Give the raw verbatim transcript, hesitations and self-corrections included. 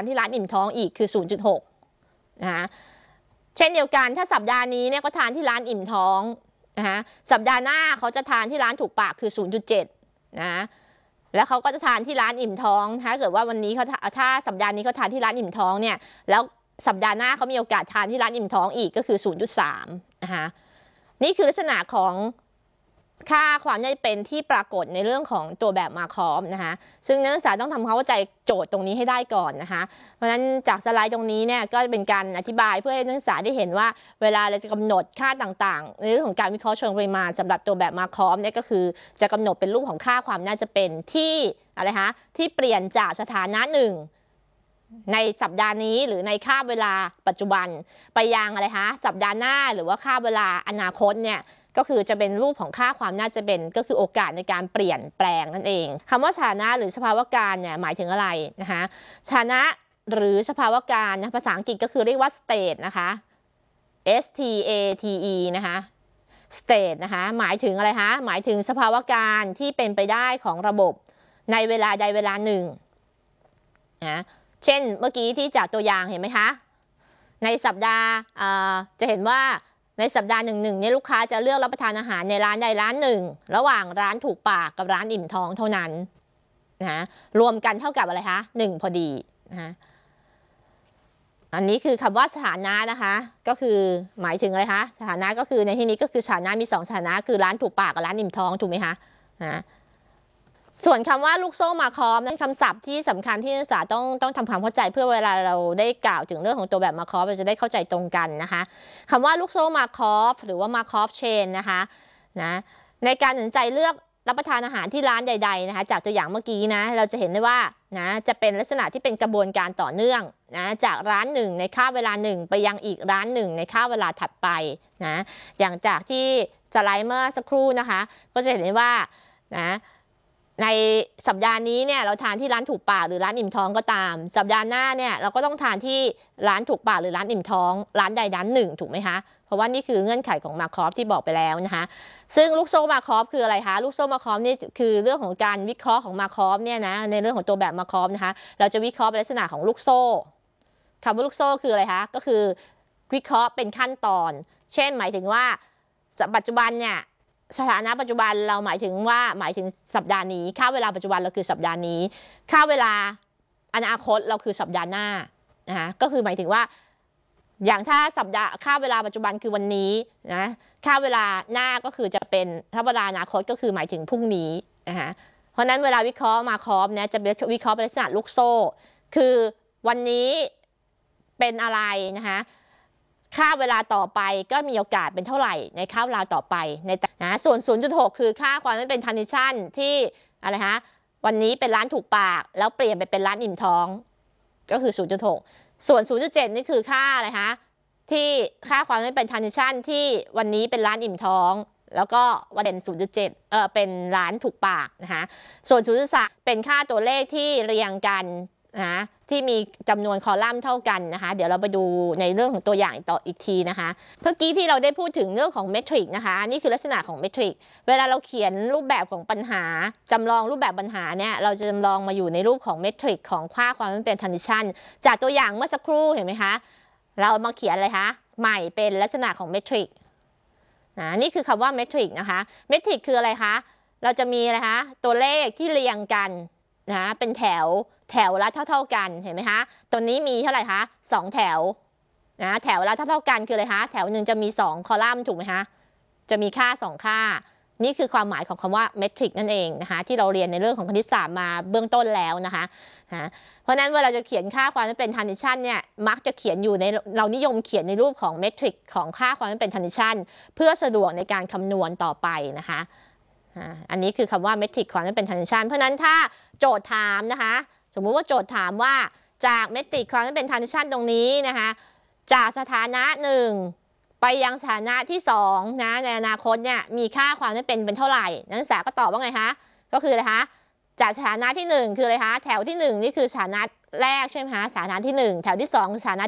านที่ร้านอิ่มท้องอีกคือ ศูนย์จุดหก นะคะเช่นเดียวกันถ้าสัปดาห์นี้เนี่ยก็ทานที่ร้านอิ่มท้องนะคะสัปดาห์หน้าเขาจะทานที่ร้านถูกปากคือ ศูนย์จุดเจ็ด นะแล้วเขาก็จะทานที่ร้านอิ่มท้องถ้าเกิดว่าวันนี้เขาถ้าสัปดาห์นี้เขาทานที่ร้านอิ่มท้องเนี่ยแล้วสัปดาห์หน้าเขามีโอกาสทานที่ร้านอิ่มท้องอีกก็คือ ศูนย์จุดสาม นะคะนี่คือลักษณะของค่าความน่าจะเป็นที่ปรากฏในเรื่องของตัวแบบมาคอฟนะคะซึ่งนักศึกษาต้องทำความเข้าใจโจทย์ตรงนี้ให้ได้ก่อนนะคะเพราะฉะนั้นจากสไลด์ตรงนี้เนี่ยก็เป็นการอธิบายเพื่อให้นักศึกษาได้เห็นว่าเวลาเราจะกำหนดค่าต่างๆในเรื่องของการวิเคราะห์เชิงปริมาณสำหรับตัวแบบมาคอฟเนี่ยก็คือจะกำหนดเป็นรูปของค่าความน่าจะเป็นที่อะไรคะที่เปลี่ยนจากสถานะหนึ่งในสัปดาห์นี้หรือในค่าเวลาปัจจุบันไปยังอะไรคะสัปดาห์หน้าหรือว่าค่าเวลาอนาคตเนี่ยก็คือจะเป็นรูปของค่าความน่าจะเป็นก็คือโอกาสในการเปลี่ยนแปลงนั่นเองคำว่าสถานะหรือสภาวะการเนี่ยหมายถึงอะไรนะคะสถานะหรือสภาวะการนะภาษาอังกฤษก็คือเรียกว่า state นะคะ S T A T E นะคะ state นะคะหมายถึงอะไรคะหมายถึงสภาวะการที่เป็นไปได้ของระบบในเวลาใดเวลาหนึ่งนะเช่นเมื่อกี้ที่จากตัวอย่างเห็นไหมคะในสัปดาห์จะเห็นว่าในสัปดาห์หนึ่งหนึ่งเนี่ยลูกค้าจะเลือกรับประทานอาหารในร้านใดร้านหนึ่งระหว่างร้านถูกปากกับร้านอิ่มท้องเท่านั้นนะรวมกันเท่ากับอะไรคะหนึ่งพอดีนะอันนี้คือคำว่าสถานะนะคะก็คือหมายถึงอะไรคะสถานะก็คือในที่นี้ก็คือสถานะมีสองสถานะคือร้านถูกปากกับร้านอิ่มท้องถูกไหมคะนะส่วนคำว่าลูกโซ่มาคอฟนั้นคำศัพท์ที่สำคัญที่นักศึกษาต้องต้องทำความเข้าใจเพื่อเวลาเราได้กล่าวถึงเรื่องของตัวแบบมาคอฟเราจะได้เข้าใจตรงกันนะคะคำว่าลูกโซ่มาคอฟหรือว่ามาคอฟเชนนะคะนะในการตัดสินใจเลือกรับประทานอาหารที่ร้านใดๆนะคะจากตัวอย่างเมื่อกี้นะเราจะเห็นได้ว่านะจะเป็นลักษณะที่เป็นกระบวนการต่อเนื่องนะจากร้านหนึ่งในค่าเวลาหนึ่งไปยังอีกร้านหนึ่งในค่าเวลาถัดไปนะอย่างจากที่สไลด์เมื่อสักครู่นะคะก็จะเห็นได้ว่านะในสัปดาห์นี้เนี่ยเราทานที่ร้านถูกปากหรือร้านอิ่มท้องก็ตามสัปดาห์หน้าเนี่ยเราก็ต้องทานที่ร้านถูกปากหรือร้านอิ่มท้องร้านใดร้านหนึ่งถูกไหมคะเพราะว่านี่คือเงื่อนไขของมาคอฟที่บอกไปแล้วนะคะซึ่งลูกโซ่มาคอฟคืออะไรคะลูกโซ่มาคอฟนี่คือเรื่องของการวิเคราะห์ของมาคอฟเนี่ยนะในเรื่องของตัวแบบมาคอฟนะคะเราจะวิเคราะห์ในลักษณะของลูกโซ่คำว่าลูกโซ่คืออะไรคะก็คือวิเคราะห์เป็นขั้นตอนเช่นหมายถึงว่าปัจจุบันเนี่ยสถานะปัจจุบันเราหมายถึงว่าหมายถึงสัปดาห์นี้ค่าเวลาปัจจุบันเราคือสัปดาห์นี้ค่าเวลาอนาคตเราคือสัปดาห์หน้านะคะก็คือหมายถึงว่าอย่างถ้าสัปดาห์ค่าเวลาปัจจุบันคือวันนี้นะค่าเวลาหน้าก็คือจะเป็นถ้าเวลาอนาคตก็คือหมายถึงพรุ่งนี้นะคะเพราะนั้นเวลาวิเคราะห์มาคอฟเนี่ยจะวิเคราะห์เป็นลักษณะลูกโซ่คือวันนี้เป็นอะไรนะคะค่าเวลาต่อไปก็มีโอกาสเป็นเท่าไหร่ในค่าเวลาต่อไปในนะส่วน ศูนย์จุดหก คือค่าความไม่เป็น transition ที่อะไรฮะวันนี้เป็นร้านถูกปากแล้วเปลี่ยนไปเป็นร้านอิ่มท้องก็คือ ศูนย์จุดหก ส่วน ศูนย์จุดเจ็ด นี่คือค่าอะไรฮะที่ค่าความไม่เป็น transition ที่วันนี้เป็นร้านอิ่มท้องแล้วก็วันเป็น ศูนย์จุดเจ็ด เออเป็นร้านถูกปากนะคะส่วน ศูนย์จุดสาม เป็นค่าตัวเลขที่เรียงกันนะที่มีจำนวนคอลัมน์เท่ากันนะคะเดี๋ยวเราไปดูในเรื่องของตัวอย่างต่ออีกทีนะคะเมื่อกี้ที่เราได้พูดถึงเรื่องของเมทริกนะคะนี่คือลักษณะของเมทริกเวลาเราเขียนรูปแบบของปัญหาจำลองรูปแบบปัญหาเนี่ยเราจะจำลองมาอยู่ในรูปของเมทริกของค่าความไม่เป็น transition จากตัวอย่างเมื่อสักครู่เห็นไหมคะเรามาเขียนอะไรคะใหม่เป็นลักษณะของเมทริกนะนี่คือคำว่าเมทริกนะคะเมทริกคืออะไรคะเราจะมีอะไรคะตัวเลขที่เรียงกันนะเป็นแถวแถวละเท่าๆกันเห็นไหมคะตัวนี้มีเท่าไหร่คะสองแถวนะแถวละเท่าๆกันคืออะไรคะแถวหนึ่งจะมีสองคอลัมน์ถูกไหมคะจะมีค่าสองค่านี่คือความหมายของคำว่าเมทริกนั่นเองนะคะที่เราเรียนในเรื่องของคณิตศาสตร์มาเบื้องต้นแล้วนะคะนะเพราะนั้นเวลาจะเขียนค่าความไม่เป็น transition เนี่ยมักจะเขียนอยู่ในเรานิยมเขียนในรูปของเมทริกของค่าความไม่เป็น transition เพื่อสะดวกในการคำนวณต่อไปนะคะอันนี้คือคำว่าเมทริกความไม่เป็น transition เพราะนั้นถ้าโจทย์ถามนะคะสมมุติว่าโจทย์ถามว่าจากเมทริกความไม่เป็น transition ตรงนี้นะคะจากสถานะหนึ่งไปยังสถานะที่สองนะในอนาคตเนี่ยมีค่าความไม่เป็นเป็นเท่าไหร่นักศึกษาก็ตอบว่าไงคะก็คืออะไรคะจากสถานะที่หนึ่งคืออะไรคะแถวที่หนึ่งนี่คือสถานะแรกใช่ไหมคะสถานะที่หนึ่งแถวที่สองคือสถานะ